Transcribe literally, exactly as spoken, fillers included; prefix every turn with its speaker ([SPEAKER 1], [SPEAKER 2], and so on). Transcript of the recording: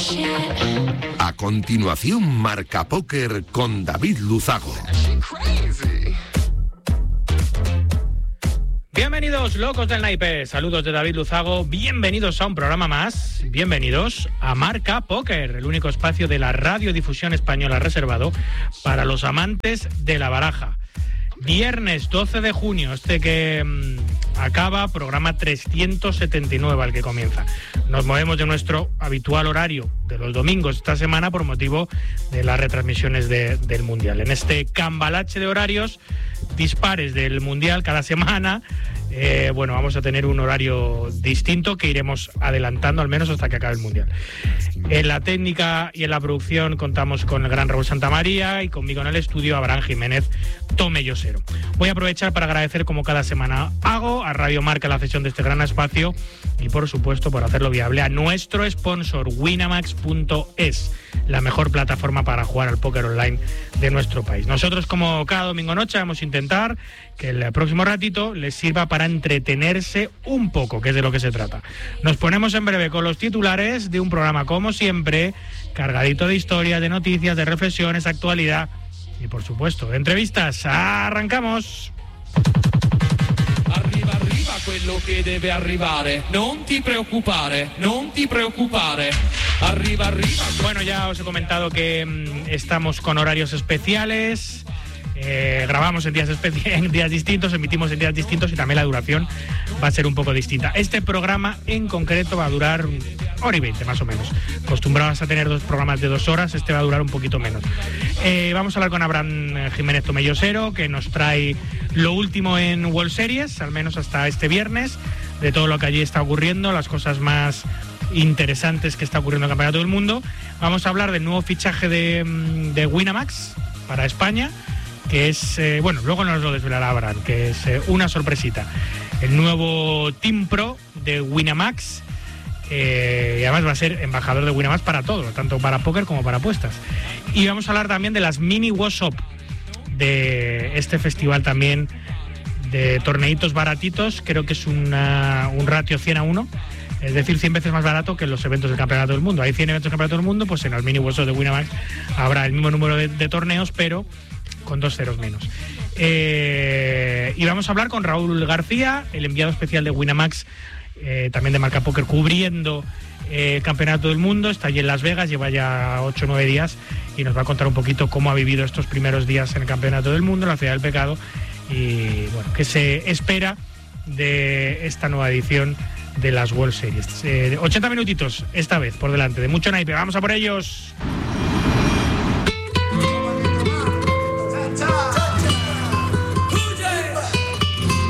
[SPEAKER 1] A continuación, Marca Póker con David Luzago.
[SPEAKER 2] Bienvenidos, locos del naipe. Saludos de David Luzago. Bienvenidos a un programa más. Bienvenidos a Marca Póker, el único espacio de la radiodifusión española reservado para los amantes de la baraja. Viernes doce de junio, este que mmm, acaba, programa trescientos setenta y nueve al que comienza. Nos movemos de nuestro habitual horario de los domingos esta semana por motivo de las retransmisiones de, del Mundial. En este cambalache de horarios dispares del Mundial cada semana, eh, bueno, vamos a tener un horario distinto que iremos adelantando al menos hasta que acabe el Mundial. En la técnica y en la producción contamos con el gran Raúl Santamaría y conmigo en el estudio Abraham Jiménez Tomellosero. Voy a aprovechar para agradecer, como cada semana hago, a Radio Marca la cesión de este gran espacio y, por supuesto, por hacerlo viable, a nuestro sponsor Winamax punto es, la mejor plataforma para jugar al póker online de nuestro país. Nosotros, como cada domingo noche, vamos a intentar que el próximo ratito les sirva para entretenerse un poco, que es de lo que se trata. Nos ponemos en breve con los titulares de un programa, como siempre, cargadito de historias, de noticias, de reflexiones, actualidad y, por supuesto, de entrevistas. ¡Arrancamos!
[SPEAKER 3] Arriva, arriva quello che deve arrivare. Non ti preoccupare, non ti preoccupare. Arriba, arriba.
[SPEAKER 2] Bueno, ya os he comentado que mmm, estamos con horarios especiales. Eh, grabamos en días, especi- en días distintos, emitimos en días distintos y también la duración va a ser un poco distinta. Este programa en concreto va a durar hora y veinte más o menos. Acostumbrados a tener dos programas de dos horas, este va a durar un poquito menos. Eh, vamos a hablar con Abraham Jiménez Tomellosero, que nos trae lo último en World Series, al menos hasta este viernes, de todo lo que allí está ocurriendo, las cosas más interesantes que está ocurriendo en el Campeonato del Mundo. Vamos a hablar del nuevo fichaje de, de Winamax para España, que es, eh, bueno, luego nos lo desvelará Abraham, que es eh, una sorpresita. El nuevo Team Pro de Winamax, eh, y además va a ser embajador de Winamax para todo, tanto para póker como para apuestas. Y vamos a hablar también de las mini WhatsApp, de este festival también de torneitos baratitos. Creo que es una, un ratio cien a uno, es decir, cien veces más barato que en los eventos del Campeonato del Mundo. Hay cien eventos del Campeonato del Mundo, pues en los mini WhatsApp de Winamax habrá el mismo número de, de torneos, pero con dos ceros menos. Eh, y vamos a hablar con Raúl García, el enviado especial de Winamax, eh, también de Marca Póker, cubriendo eh, el Campeonato del Mundo. Está allí en Las Vegas, lleva ya ocho o nueve días y nos va a contar un poquito cómo ha vivido estos primeros días en el Campeonato del Mundo, en la Ciudad del Pecado, y bueno, qué se espera de esta nueva edición de las World Series. Eh, ochenta minutitos esta vez por delante, de mucho naipe. Vamos a por ellos.